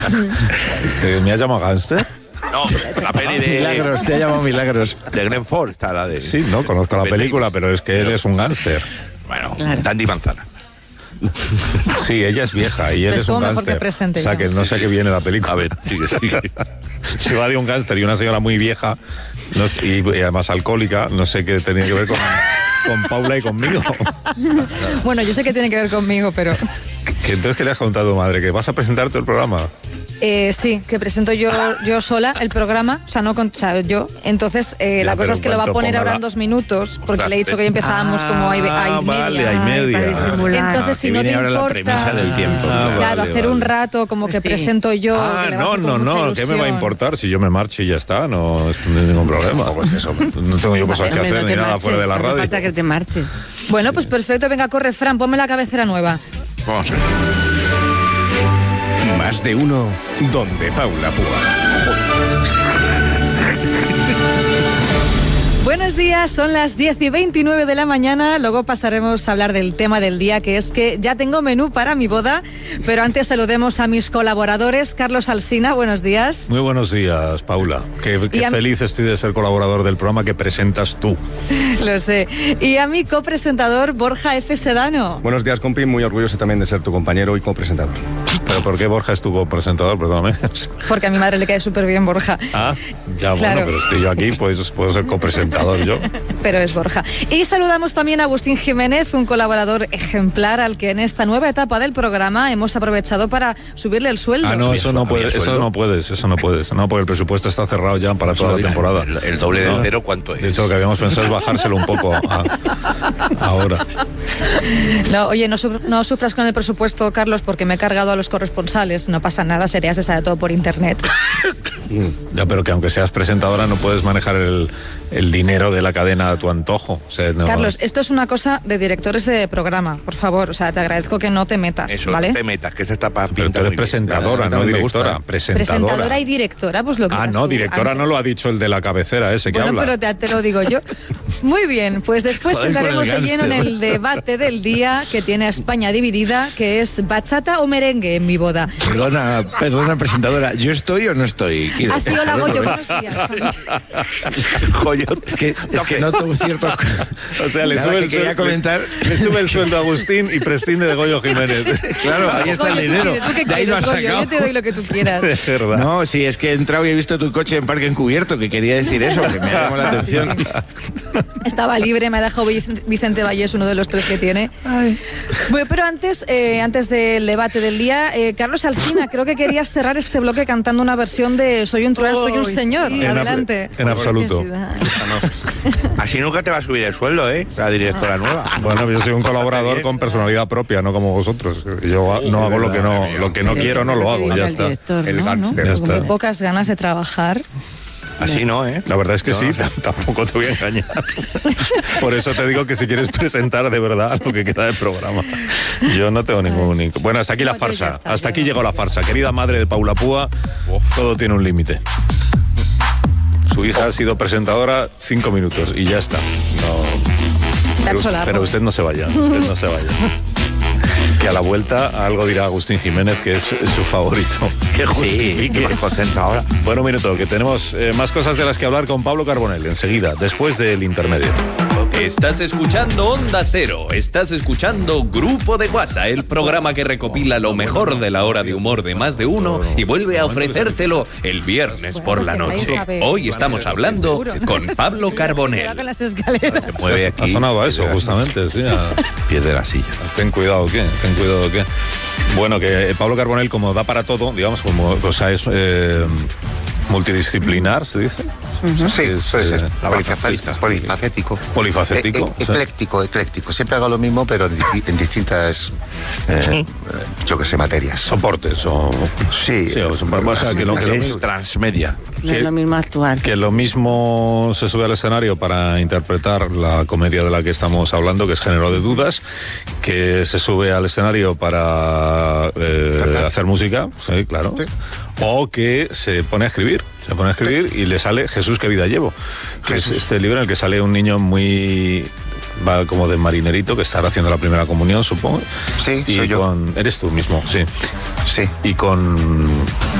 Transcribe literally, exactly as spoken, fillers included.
¿Me has llamado gángster? No, la peli de... Milagros, te ha llamado Milagros. De Glenn Ford está la de... Sí, no, conozco la película, pero es que él es un gángster. Bueno, claro. Dandy Manzana. Sí, ella es vieja y él pues es un gángster. Presente, o sea, que no sé a qué viene la película. A ver, sigue, sigue. Se va de un gángster y una señora muy vieja no sé, y, y además alcohólica, no sé qué tenía que ver con, con Paula y conmigo. Bueno, yo sé que tiene que ver conmigo, pero... ¿Que entonces qué le has contado a tu madre? ¿Que vas a presentarte el programa? Eh, sí, que presento yo yo sola el programa, o sea, no con, o sea, yo. Entonces, eh, ya, la cosa es que lo va a poner ahora la... en dos minutos, porque le he dicho que hoy empezábamos ah, como hay, hay vale, media. hay media. Entonces, si no te importa, la premisa del tiempo. Ah, claro, vale, hacer vale. un rato como que sí. presento yo. Ah, que le no, no, no, ¿qué me va a importar? Si yo me marcho y ya está, no, no hay ningún problema. Pues eso, no tengo yo cosas vale, que hacer no ni nada marches, fuera de la radio. No hace falta que te marches. Bueno, pues perfecto, venga, corre, Fran, ponme la cabecera nueva. Vamos a ver. Más de uno, donde Paula Púa. Buenos días, son las diez y veintinueve de la mañana, luego pasaremos a hablar del tema del día, que es que ya tengo menú para mi boda, pero antes saludemos a mis colaboradores. Carlos Alsina, buenos días. Muy buenos días, Paula. Qué, qué feliz estoy de ser colaborador del programa que presentas tú. Lo sé. Y a mi copresentador, Borja F. Sedano. Buenos días, compi, muy orgulloso también de ser tu compañero y copresentador. ¿Pero por qué Borja es tu copresentador? Perdóname. Porque a mi madre le cae súper bien Borja. Ah, ya claro. Bueno, pero estoy yo aquí, pues puedo ser copresentador yo. Pero es Borja. Y saludamos también a Agustín Jiménez, un colaborador ejemplar al que en esta nueva etapa del programa hemos aprovechado para subirle el sueldo. Ah, no, eso no puedes, eso no puedes, eso no puedes. No, porque el presupuesto está cerrado ya para toda la temporada. El, el doble no. de cero, ¿cuánto es? De hecho, lo que habíamos pensado es bajárselo un poco a, ahora. No, oye, no, no sufras con el presupuesto, Carlos, porque me he cargado a los corresponsales. No pasa nada, sería se sabe todo por internet. Ya, pero que aunque seas presentadora no puedes manejar el, el dinero de la cadena a tu antojo. O sea, no... Carlos, esto es una cosa de directores de programa, por favor. O sea, te agradezco que no te metas, Eso, ¿vale? no te metas, que se está para Pero tú eres presentadora, no directora. Presentadora. Presentadora y directora, pues lo que Ah, no, directora antes. No lo ha dicho el de la cabecera ese que bueno, habla. Pero te, te lo digo yo. Muy bien, pues después Joder, entraremos de lleno en el debate del día que tiene a España dividida, que es bachata o merengue en mi boda. Perdona, perdona, presentadora, ¿yo estoy o no estoy? Así hola, Goyo, buenos días. Goyo, que, es que noto un cierto... O sea, le sube, el sueldo, comentar... le, le sube el sueldo a Agustín y prescinde de Goyo Jiménez. Claro, ahí está Goyo, el dinero. ¿tú qué De ahí quieres, lo has Goyo? sacado. Yo te doy lo que tú quieras. De verdad. No, sí, es que he entrado y he visto tu coche en parque encubierto, que quería decir eso, que me ha llamado la atención. Estaba libre, me ha dejado Vicente Vallés, uno de los tres que tiene. Ay. Bueno, pero antes, eh, antes del debate del día, eh, Carlos Alsina, creo que querías cerrar este bloque cantando una versión de Soy un trueno, soy un señor. En Adelante. En absoluto. Así nunca te va a subir el sueldo, ¿eh? La directora nueva. Bueno, yo soy un colaborador con personalidad propia, no como vosotros. Yo no hago lo que no, lo que no quiero, no lo hago, ya está. El gángster. Ya está. Con pocas ganas de trabajar. Así no, ¿eh? La verdad es que no, sí, no sé. tampoco te voy a engañar. Por eso te digo que si quieres presentar de verdad lo que queda del programa. Yo no tengo ningún... Bueno, hasta aquí la farsa. Hasta aquí llegó la farsa. Querida madre de Paula Púa, todo tiene un límite. Su hija ha sido presentadora cinco minutos y ya está. No, pero, pero usted no se vaya, usted no se vaya. Que a la vuelta algo dirá Agustín Jiménez, que es, es su favorito. Que justifique. Sí, concentra ahora. Bueno, un minuto, que tenemos eh, más cosas de las que hablar con Pablo Carbonell enseguida, después del intermedio. Estás escuchando Onda Cero, estás escuchando Grupo de WhatsApp, el programa que recopila lo mejor de la hora de humor de Más de Uno y vuelve a ofrecértelo el viernes por la noche. Hoy estamos hablando con Pablo Carbonell. Con las escaleras. Mueve aquí. Ha sonado a eso, justamente, sí. A... Pierde la silla. Ten cuidado, ¿qué? Ten cuidado, ¿qué? Bueno, que Pablo Carbonell, como da para todo, digamos, como, o sea, es eh, multidisciplinar, ¿se dice? Uh-huh. Sí, es, puede ser. Eh, polifacético. Polifacético. Polifacético. E- e- ecléctico, ecléctico. Siempre hago lo mismo, pero en, di- en distintas, eh, yo que sé, materias. Soportes o... Sí. sí o, o sea, que lo, que lo Es mismo, transmedia. No es lo mismo actuar. que lo mismo se sube al escenario para interpretar la comedia de la que estamos hablando, que es Género de Dudas, que se sube al escenario para eh, hacer música, sí, claro, Sí. o que se pone a escribir. Se pone a escribir y le sale Jesús, qué vida llevo. Que es este libro en el que sale un niño muy Va como de marinerito, que estará haciendo la primera comunión, supongo. Sí, y soy yo. Con, eres tú mismo, sí. Sí. Y con